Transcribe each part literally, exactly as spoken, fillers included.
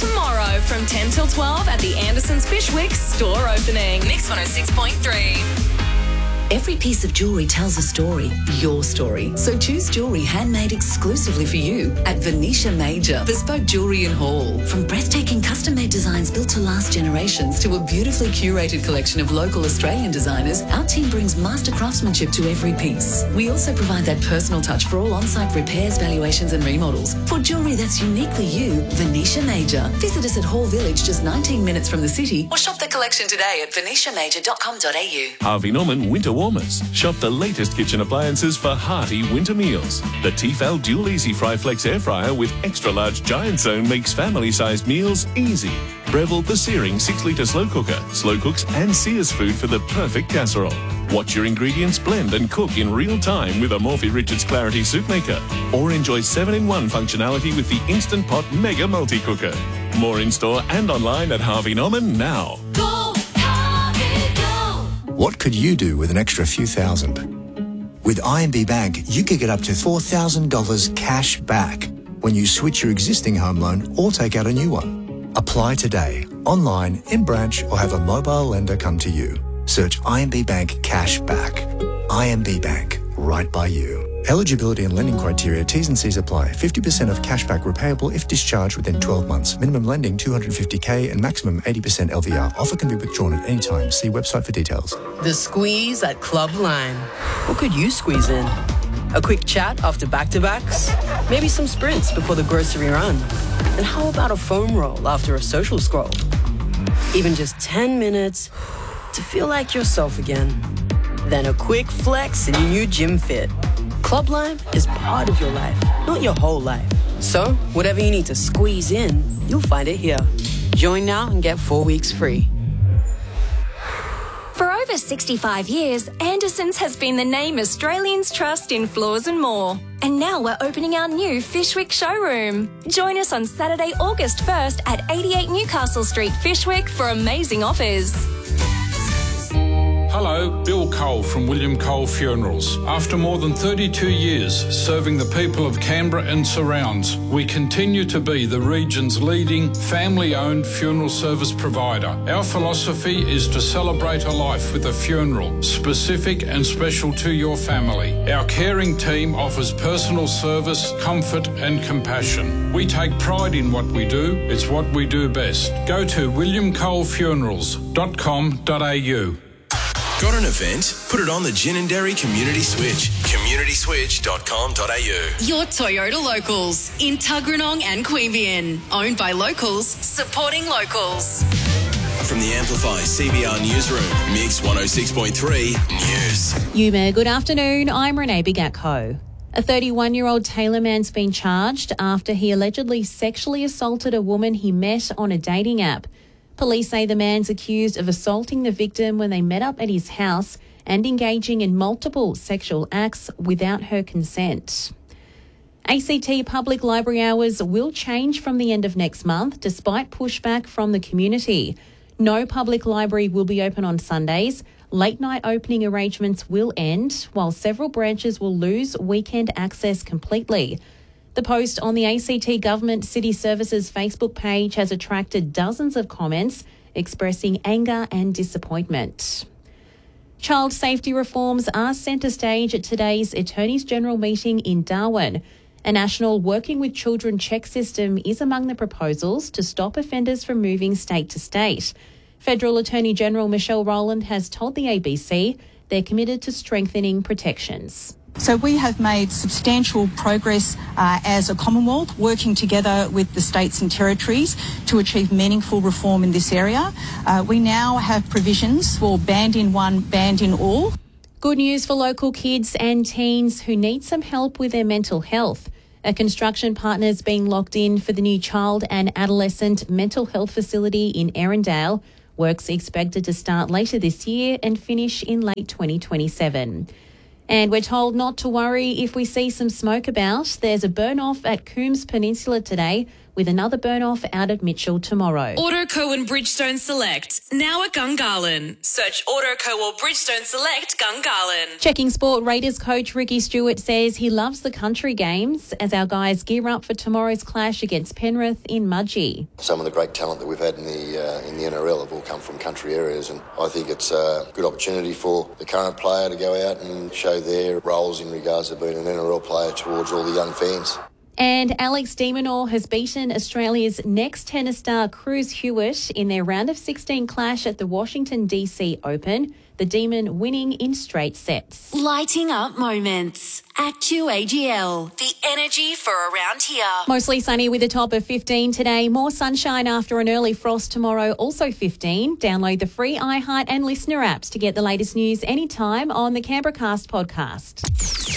tomorrow from ten till twelve at the Anderson's Fishwick store opening. Mix one oh six point three. Every piece of jewellery tells a story, your story. So choose jewellery handmade exclusively for you at Venetia Major, bespoke jewellery and haul. From breathtaking custom-made designs built to last generations to a beautifully curated collection of local Australian designers, our team brings master craftsmanship to every piece. We also provide that personal touch for all on-site repairs, valuations and remodels. For jewellery that's uniquely you, Venetia Major. Visit us at Hall Village, just nineteen minutes from the city, or shop the collection today at venetia major dot com dot a u. Harvey Norman Winter Warmers. Shop the latest kitchen appliances for hearty winter meals. The Tefal Dual Easy Fry Flex Air Fryer with extra large giant zone makes family-sized meals easy. Breville the Searing six litre slow cooker, slow cooks and sears food for the perfect casserole. Watch your ingredients blend and cook in real time with a Morphy Richards Clarity Soup Maker. Or enjoy seven in one functionality with the Instant Pot Mega Multi-Cooker. More in-store and online at Harvey Norman now. What could you do with an extra few thousand? With I M B Bank, you could get up to four thousand dollars cash back when you switch your existing home loan or take out a new one. Apply today, online, in branch, or have a mobile lender come to you. Search I M B Bank Cash Back. I M B Bank, right by you. Eligibility and lending criteria, T's and C's apply. fifty percent of cashback repayable if discharged within twelve months. Minimum lending two hundred fifty thousand and maximum eighty percent L V R. Offer can be withdrawn at any time. See website for details. The squeeze at Club Lime. What could you squeeze in? A quick chat after back-to-backs? Maybe some sprints before the grocery run? And how about a foam roll after a social scroll? Even just ten minutes to feel like yourself again. Then a quick flex in your new gym fit. Club Lime is part of your life, not your whole life. So, whatever you need to squeeze in, you'll find it here. Join now and get four weeks free. For over sixty-five years, Anderson's has been the name Australians trust in floors and more. And now we're opening our new Fishwick showroom. Join us on Saturday, August first at eighty-eight Newcastle Street, Fishwick for amazing offers. Hello, Bill Cole from William Cole Funerals. After more than thirty-two years serving the people of Canberra and surrounds, we continue to be the region's leading family-owned funeral service provider. Our philosophy is to celebrate a life with a funeral, specific and special to your family. Our caring team offers personal service, comfort and compassion. We take pride in what we do. It's what we do best. Go to william cole funerals dot com dot a u. Got an event? Put it on the Ginninderry Community Switch. community switch dot com dot a u. Your Toyota Locals in Tuggeranong and Queanbeyan. Owned by locals, supporting locals. From the Amplify C B R Newsroom, Mix one oh six point three News. Yuma, good afternoon. I'm Renee Bigatko. A thirty-one-year-old Taylor man's been charged after he allegedly sexually assaulted a woman he met on a dating app. Police say the man's accused of assaulting the victim when they met up at his house and engaging in multiple sexual acts without her consent. A C T public library hours will change from the end of next month despite pushback from the community. No public library will be open on Sundays. Late night opening arrangements will end, while several branches will lose weekend access completely. The post on the A C T Government City Services Facebook page has attracted dozens of comments expressing anger and disappointment. Child safety reforms are centre stage at today's Attorneys General meeting in Darwin. A national Working with Children check system is among the proposals to stop offenders from moving state to state. Federal Attorney General Michelle Rowland has told the A B C they're committed to strengthening protections. So we have made substantial progress uh, as a Commonwealth, working together with the states and territories to achieve meaningful reform in this area. Uh, we now have provisions for band in one, band in all. Good news for local kids and teens who need some help with their mental health. A construction partner is being locked in for the new child and adolescent mental health facility in Erindale. Work's expected to start later this year and finish in late twenty twenty-seven. And we're told not to worry if we see some smoke about. There's a burn-off at Coombs Peninsula today, with another burn-off out at Mitchell tomorrow. Autoco and Bridgestone Select, now at Gungahlin. Search Autoco or Bridgestone Select Gungahlin. Checking sport, Raiders coach Ricky Stewart says he loves the country games as our guys gear up for tomorrow's clash against Penrith in Mudgee. Some of the great talent that we've had in the uh, in the N R L have all come from country areas, and I think it's a good opportunity for the current player to go out and show their roles in regards to being an N R L player towards all the young fans. And Alex de Minaur has beaten Australia's next tennis star Cruz Hewitt in their round of sixteen clash at the Washington D C Open, the Demon winning in straight sets. Lighting up moments. Actu A G L, the energy for around here. Mostly sunny with a top of fifteen today. More sunshine after an early frost tomorrow, also fifteen. Download the free iHeart and Listener apps to get the latest news anytime on the Canberra Cast podcast.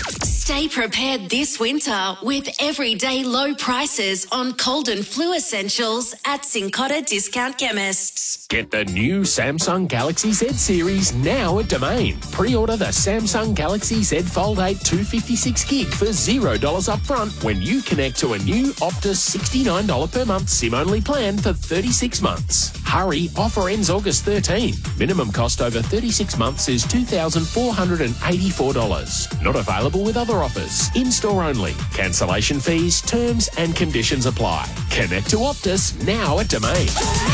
Stay prepared this winter with everyday low prices on cold and flu essentials at Cincotta Discount Chemists. Get the new Samsung Galaxy Z series now at Domain. Pre-order the Samsung Galaxy Z Fold eight two fifty-six gig for zero dollars up front when you connect to a new Optus sixty-nine dollars per month SIM-only plan for thirty-six months. Hurry, offer ends August thirteenth. Minimum cost over thirty-six months is two thousand four hundred eighty-four dollars. Not available with other offers. In-store only. Cancellation fees, terms and conditions apply. Connect to Optus now at Domain.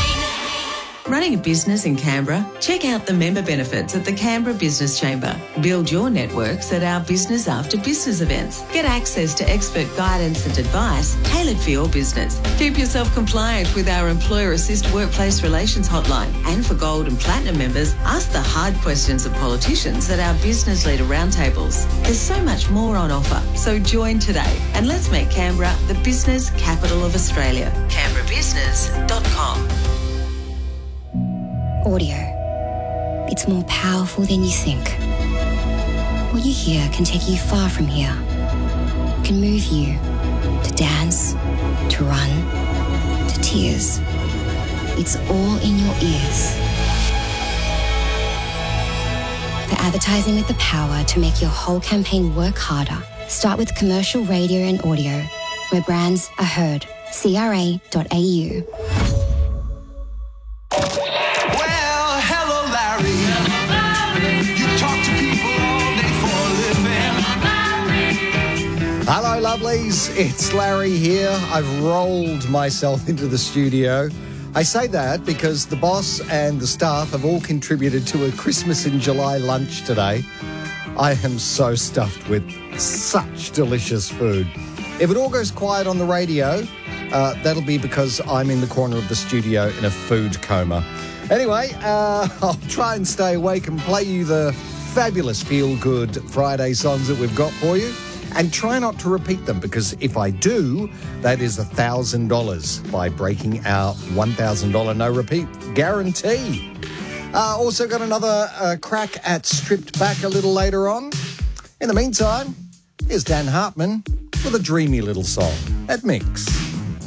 Running a business in Canberra? Check out the member benefits at the Canberra Business Chamber. Build your networks at our Business After Business events. Get access to expert guidance and advice tailored for your business. Keep yourself compliant with our Employer Assist Workplace Relations hotline. And for Gold and Platinum members, ask the hard questions of politicians at our Business Leader Roundtables. There's so much more on offer, so join today and let's make Canberra the business capital of Australia. canberra business dot com. Audio. It's more powerful than you think. What you hear can take you far from here. It can move you to dance, to run, to tears. It's all in your ears. For advertising with the power to make your whole campaign work harder, start with commercial radio and audio, where brands are heard. C R A dot A U. Hello, lovelies. It's Larry here. I've rolled myself into the studio. I say that because the boss and the staff have all contributed to a Christmas in July lunch today. I am so stuffed with such delicious food. If it all goes quiet on the radio, uh, that'll be because I'm in the corner of the studio in a food coma. Anyway, uh, I'll try and stay awake and play you the fabulous feel-good Friday songs that we've got for you. And try not to repeat them, because if I do, that is one thousand dollars by breaking our one thousand dollars no-repeat guarantee. Uh, also got another uh, crack at Stripped Back a little later on. In the meantime, here's Dan Hartman with a dreamy little song at Mix.